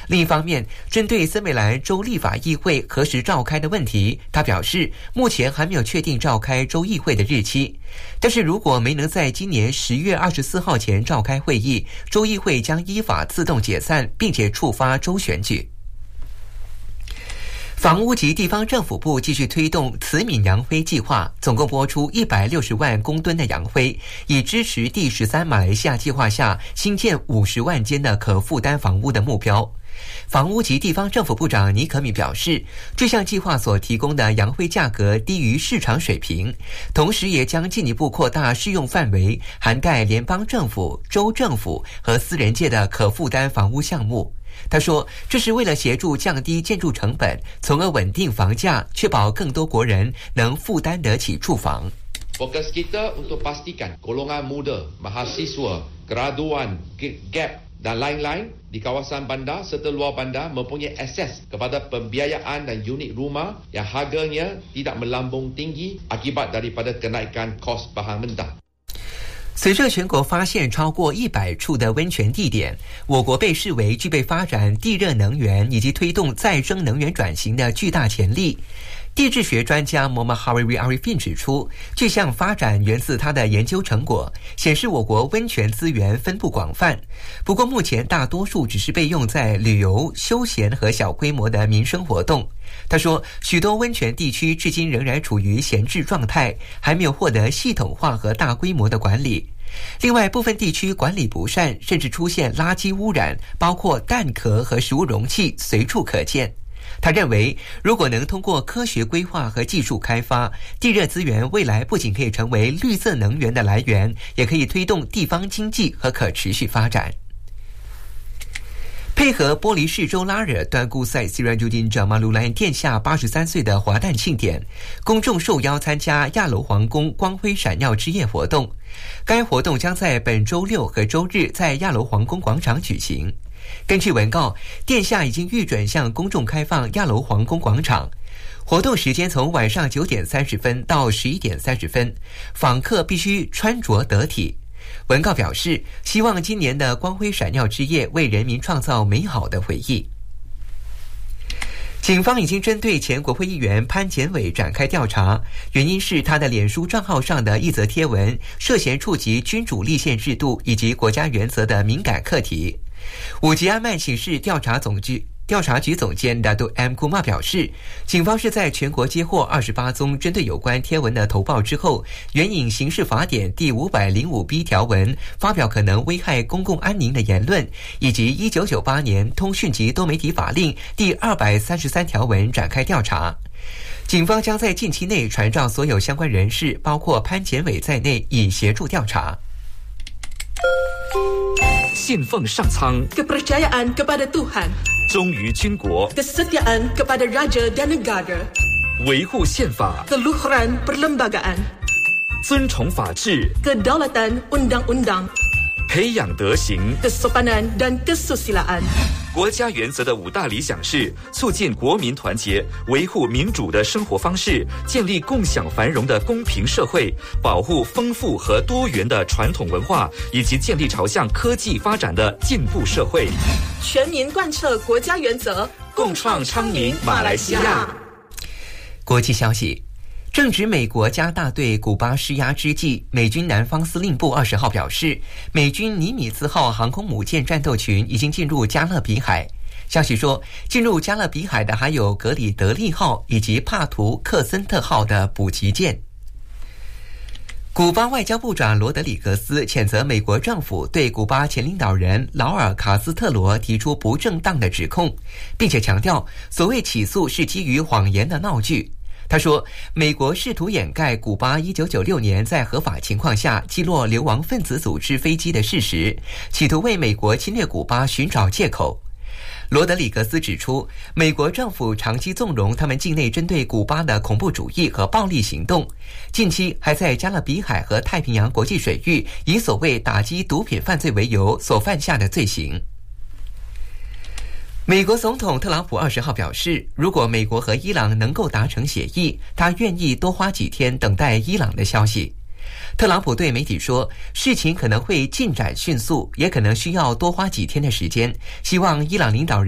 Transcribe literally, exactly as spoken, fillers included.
另一方面，针对森美兰州立法议会何时召开的问题，他表示目前还没有确定召开州议会的日期，但是如果没能在今年十月二十四号前召开会议，州议会将依法自动解散，并且触发州选举。房屋及地方政府部继续推动慈悯洋灰计划，总共拨出一百六十万公吨的洋灰，以支持第十三马来西亚计划下新建五十万间的可负担房屋的目标。房屋及地方政府部长尼可米表示，这项计划所提供的洋灰价格低于市场水平，同时也将进一步扩大适用范围，涵盖联邦政府、州政府和私人界的可负担房屋项目。他说，这是为了协助降低建筑成本，从而稳定房价，确保更多国人能负担得起住房。 Fokus kita untuk pastikan golongan muda, mahasiswa, graduan, gap dan lain-lain di kawasan bandar serta luar bandar mempunyai akses kepada pembiayaan dan unit rumah yang harganya tidak melambung tinggi akibat daripada kenaikan kos bahan mentah。 随着全国发现超过一百处的温泉地点，我国被视为具备发展地热能源以及推动再生能源转型的巨大潜力。地质学专家 Muhammad Hariri Arifin 指出，这项发展源自他的研究成果，显示我国温泉资源分布广泛。不过目前大多数只是被用在旅游、休闲和小规模的民生活动。他说，许多温泉地区至今仍然处于闲置状态，还没有获得系统化和大规模的管理。另外，部分地区管理不善，甚至出现垃圾污染，包括蛋壳和食物容器随处可见。他认为，如果能通过科学规划和技术开发，地热资源未来不仅可以成为绿色能源的来源，也可以推动地方经济和可持续发展。配合玻璃市州拉惹端固赛 Sirajuddin Jamaluddin 殿下八十三岁的华诞庆典，公众受邀参加亚楼皇宫光辉闪耀之夜活动。该活动将在本周六和周日在亚楼皇宫广场举行。根据文告，殿下已经预准向公众开放亚楼皇宫广场。活动时间从晚上九点三十分到十一点三十分，访客必须穿着得体。文告表示，希望今年的光辉闪耀之夜为人民创造美好的回忆。警方已经针对前国会议员潘检伟展开调查，原因是他的脸书账号上的一则贴文涉嫌触及君主立宪制度以及国家原则的敏感课题。五级安曼刑事调查总局调查局总监 Dato M Kumar 表示，警方是在全国接获二十八宗针对有关贴文的投报之后，援引刑事法典第五百零五 B 条文，发表可能危害公共安宁的言论，以及一九九八年通讯及多媒体法令第二百三十三条文展开调查。警方将在近期内传召所有相关人士，包括潘检伟在内，以协助调查。 信奉上苍 kepercayaan kepada Tuhan 忠于军国 kesetiaan kepada raja dan negara 维护宪法 keluhuran perlembagaan 尊崇法治 kedaulatan undang-undang 培养德行 kesopanan dan kesusilaan。 国家原则的五大理想是促进国民团结，维护民主的生活方式，建立共享繁荣的公平社会，保护丰富和多元的传统文化，以及建立朝向科技发展的进步社会。 全民贯彻国家原则， 共创昌明马来西亚。 国际消息，正值美国加大对古巴施压之际，美军南方司令部二十号表示，美军尼米兹号航空母舰战斗群已经进入加勒比海。消息说，进入加勒比海的还有格里德利号以及帕图克森特号的补给舰。古巴外交部长罗德里格斯谴责美国政府对古巴前领导人劳尔·卡斯特罗提出不正当的指控，并且强调所谓起诉是基于谎言的闹剧。他说，美国试图掩盖古巴一九九六年在合法情况下击落流亡分子组织飞机的事实，企图为美国侵略古巴寻找借口。罗德里格斯指出，美国政府长期纵容他们境内针对古巴的恐怖主义和暴力行动，近期还在加勒比海和太平洋国际水域以所谓打击毒品犯罪为由所犯下的罪行。美国总统特朗普二十号表示，如果美国和伊朗能够达成协议，他愿意多花几天等待伊朗的消息。特朗普对媒体说，事情可能会进展迅速，也可能需要多花几天的时间，希望伊朗领导人